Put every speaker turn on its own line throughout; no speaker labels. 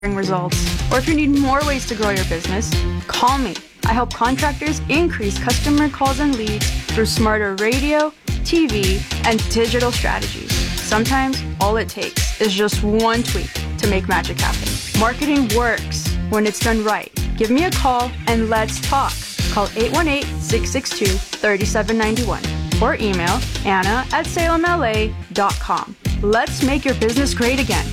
results. Or if you need more ways to grow your business, call me. I help contractors increase customer calls and leads through smarter radio, TV, and digital strategies. Sometimes all it takes is just one tweak to make magic happen. Marketing works when it's done right. Give me a call and let's talk. Call 818-662-3791 or email anna@salemla.com. Let's make your business great again.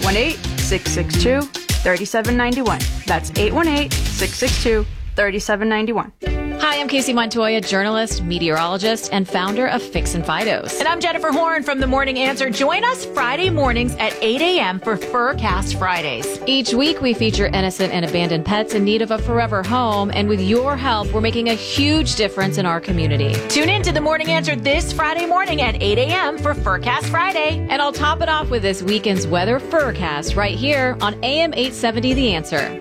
818-662-3791. That's 818-662-3791.
Hi, I'm Casey Montoya, journalist, meteorologist, and founder of Fix and Fidos.
And I'm Jennifer Horn from The Morning Answer. Join us Friday mornings at 8 a.m. for Furcast Fridays.
Each week, we feature innocent and abandoned pets in need of a forever home. And with your help, we're making a huge difference in our community.
Tune in to The Morning Answer this Friday morning at 8 a.m. for Furcast Friday.
And I'll top it off with this weekend's weather Furcast right here on AM 870 The Answer.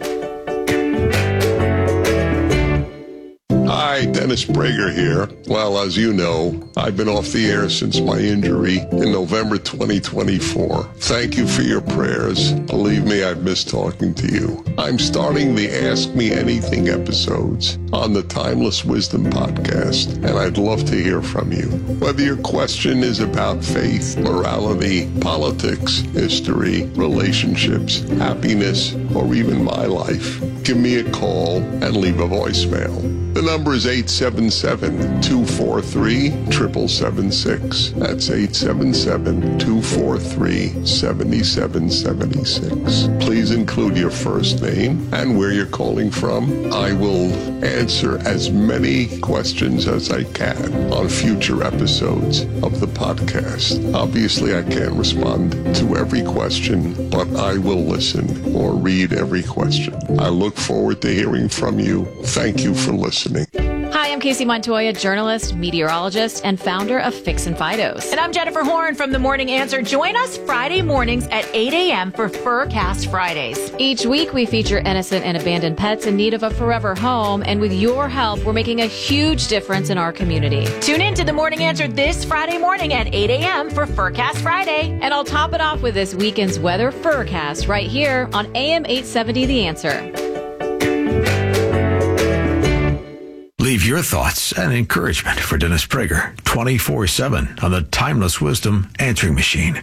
Hi, Dennis Prager here. Well, as you know, I've been off the air since my injury in November 2024. Thank you for your prayers. Believe me, I've missed talking to you. I'm starting the Ask Me Anything episodes on the Timeless Wisdom podcast, and I'd love to hear from you. Whether your question is about faith, morality, politics, history, relationships, happiness, or even my life, give me a call and leave a voicemail. The number is 877-243-7776. That's 877-243-7776. Please include your first name and where you're calling from. I will answer as many questions as I can on future episodes of the podcast. Obviously, I can't respond to every question, but I will listen or read every question. I look forward to hearing from you. Thank you for listening.
Hi, I'm Casey Montoya, journalist, meteorologist, and founder of Fix and Fidos.
And I'm Jennifer Horn from The Morning Answer. Join us Friday mornings at 8 a.m. for Furcast Fridays.
Each week, we feature innocent and abandoned pets in need of a forever home. And with your help, we're making a huge difference in our community.
Tune in to The Morning Answer this Friday morning at 8 a.m. for Furcast Friday.
And I'll top it off with this weekend's weather Furcast right here on AM 870 The Answer.
Leave your thoughts and encouragement for Dennis Prager 24/7 on the Timeless Wisdom answering machine.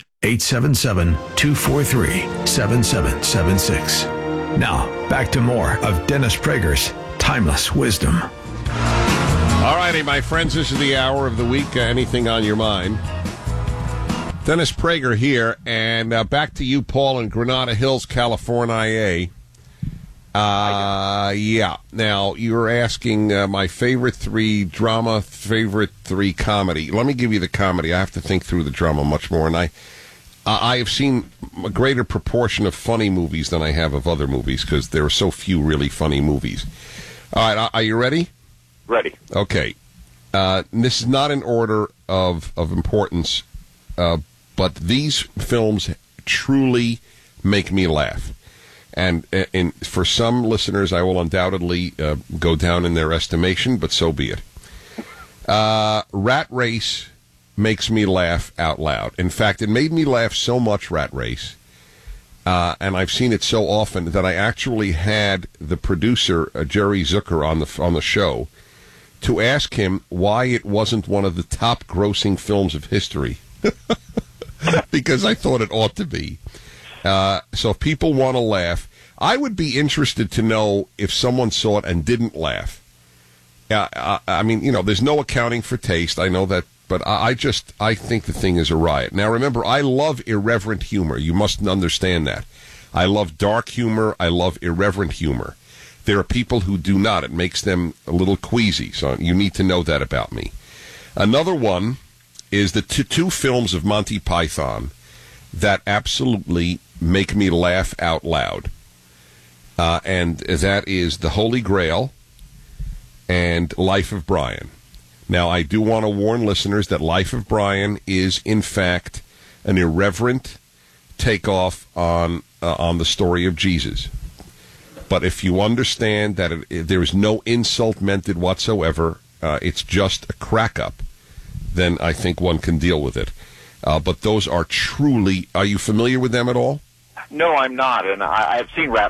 877-243-7776. Now, back to more of Dennis Prager's Timeless Wisdom.
All righty, my friends, this is the hour of the week. Anything on your mind? Dennis Prager here, and back to you, Paul, in Granada Hills, California. Yeah. Now, you were asking my favorite three drama, favorite three comedy. Let me give you the comedy. I have to think through the drama much more, and I have seen a greater proportion of funny movies than I have of other movies because there are so few really funny movies. All right, are you ready?
Ready.
Okay. This is not in order of importance, but these films truly make me laugh. And for some listeners, I will undoubtedly go down in their estimation, but so be it. Rat Race makes me laugh out loud. In fact, it made me laugh so much, Rat Race, and I've seen it so often that I actually had the producer, Jerry Zucker, on the show to ask him why it wasn't one of the top grossing films of history. Because I thought it ought to be. So if people want to laugh, I would be interested to know if someone saw it and didn't laugh. I mean, there's no accounting for taste. I know that, but I think the thing is a riot. Now, remember, I love irreverent humor. You must understand that. I love dark humor. I love irreverent humor. There are people who do not. It makes them a little queasy. So you need to know that about me. Another one is the two films of Monty Python that absolutely make me laugh out loud. And that is The Holy Grail and Life of Brian. Now, I do want to warn listeners that Life of Brian is, in fact, an irreverent takeoff on the story of Jesus. But if you understand that there is no insult meant whatsoever, it's just a crack-up, then I think one can deal with it. But those are truly... Are you familiar with them at all?
No, I'm not, and I've seen Rat